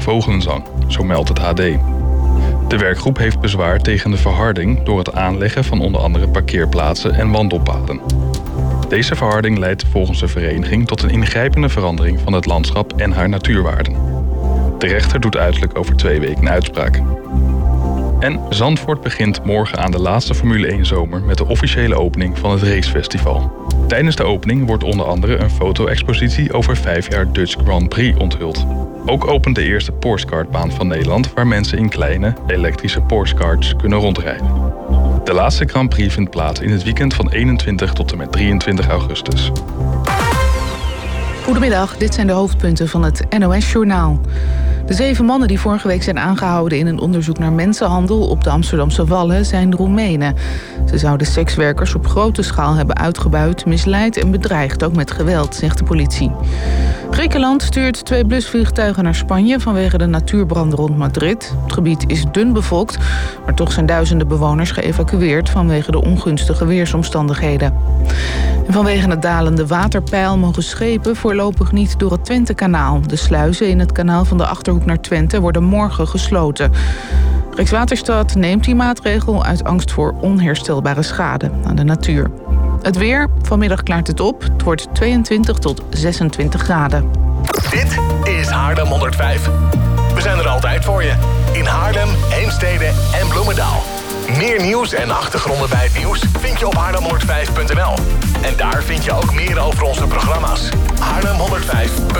Vogelenzang, zo meldt het AD. De werkgroep heeft bezwaar tegen de verharding door het aanleggen van onder andere parkeerplaatsen en wandelpaden. Deze verharding leidt volgens de vereniging tot een ingrijpende verandering van het landschap en haar natuurwaarden. De rechter doet uiterlijk over 2 weken een uitspraak. En Zandvoort begint morgen aan de laatste Formule 1 zomer met de officiële opening van het racefestival. Tijdens de opening wordt onder andere een foto-expositie over 5 jaar Dutch Grand Prix onthuld. Ook opent de eerste Porsche-kartbaan van Nederland waar mensen in kleine, elektrische Porsche-karts kunnen rondrijden. De laatste Grand Prix vindt plaats in het weekend van 21 tot en met 23 augustus. Goedemiddag, dit zijn de hoofdpunten van het NOS-journaal. De 7 mannen die vorige week zijn aangehouden in een onderzoek naar mensenhandel op de Amsterdamse Wallen zijn Roemenen. Ze zouden sekswerkers op grote schaal hebben uitgebuit, misleid en bedreigd, ook met geweld, zegt de politie. Griekenland stuurt 2 blusvliegtuigen naar Spanje vanwege de natuurbranden rond Madrid. Het gebied is dun bevolkt, maar toch zijn duizenden bewoners geëvacueerd vanwege de ongunstige weersomstandigheden. En vanwege het dalende waterpeil mogen schepen voorlopig niet door het Twentekanaal. De sluizen in het kanaal van de Achterhoek naar Twente worden morgen gesloten. Rijkswaterstaat neemt die maatregel uit angst voor onherstelbare schade aan de natuur. Het weer, vanmiddag klaart het op. Het wordt 22 tot 26 graden. Dit is Haarlem 105. We zijn er altijd voor je. In Haarlem, Heemstede en Bloemendaal. Meer nieuws en achtergronden bij het nieuws vind je op haarlem105.nl. En daar vind je ook meer over onze programma's. Haarlem 105.